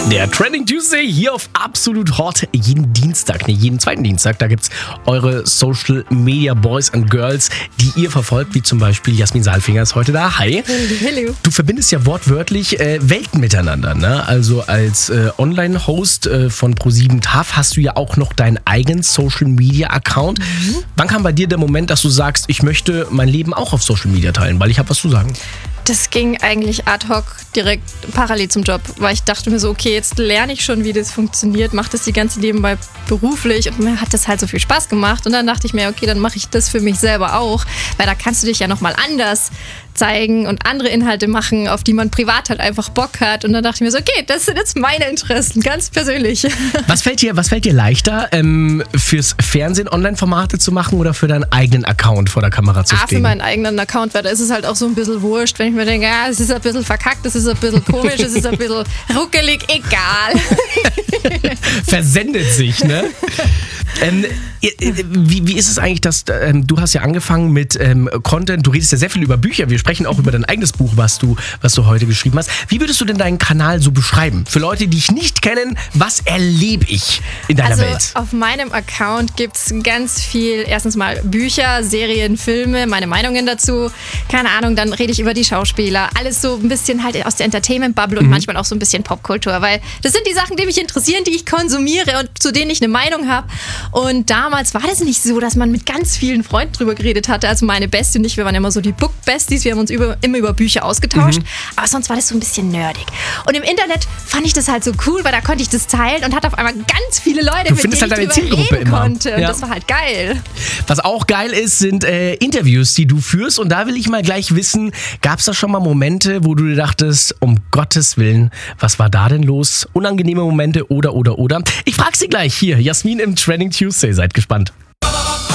Der Trending Tuesday hier auf Absolut Hot jeden zweiten Dienstag. Da gibt's eure Social Media Boys and Girls, die ihr verfolgt, wie zum Beispiel Jasmin Saalfinger ist heute da. Hi. Hello. Du verbindest ja wortwörtlich Welten miteinander, ne? Also als Online-Host von ProSieben TAF hast du ja auch noch deinen eigenen Social Media Account. Wann kam bei dir der Moment, dass du sagst, ich möchte mein Leben auch auf Social Media teilen, weil ich habe was zu sagen? Das ging eigentlich ad hoc direkt parallel zum Job, weil ich dachte mir so, okay, jetzt lerne ich schon, wie das funktioniert, mache das die ganze nebenbei beruflich und mir hat das halt so viel Spaß gemacht und dann dachte ich mir, okay, dann mache ich das für mich selber auch, weil da kannst du dich ja nochmal anders zeigen und andere Inhalte machen, auf die man privat halt einfach Bock hat und dann dachte ich mir so, okay, das sind jetzt meine Interessen, ganz persönlich. Was fällt dir leichter, fürs Fernsehen Online-Formate zu machen oder für deinen eigenen Account vor der Kamera zu stehen? Für meinen eigenen Account, weil da ist es halt auch so ein bisschen wurscht, wenn ich mir denke, ja, es ist ein bisschen verkackt, es ist ein bisschen komisch, es ist ein bisschen ruckelig, egal. Versendet sich, ne? Wie ist es eigentlich, dass du hast ja angefangen mit Content, du redest ja sehr viel über Bücher, wir sprechen auch über dein eigenes Buch, was du heute geschrieben hast. Wie würdest du denn deinen Kanal so beschreiben? Für Leute, die dich nicht kennen, was erlebe ich in deiner Welt? Also auf meinem Account gibt es ganz viel, erstens mal Bücher, Serien, Filme, meine Meinungen dazu, keine Ahnung, dann rede ich über die Schauspieler, alles so ein bisschen halt aus der Entertainment-Bubble und manchmal auch so ein bisschen Popkultur, weil das sind die Sachen, die mich interessieren, die ich konsumiere und zu denen ich eine Meinung habe. Und damals war das nicht so, dass man mit ganz vielen Freunden drüber geredet hatte. Also meine Bestie und ich, wir waren immer so die Book-Besties. Wir haben uns immer über Bücher ausgetauscht. Aber sonst war das so ein bisschen nerdig. Und im Internet fand ich das halt so cool, weil da konnte ich das teilen und hatte auf einmal ganz viele Leute, mit denen ich halt drüber reden konnte. Und das war halt geil. Was auch geil ist, sind Interviews, die du führst. Und da will ich mal gleich wissen, gab es da schon mal Momente, wo du dir dachtest, um Gottes Willen, was war da denn los? Unangenehme Momente oder? Ich frag's dir gleich hier, Jasmin im Trending Tuesday. Seid gespannt.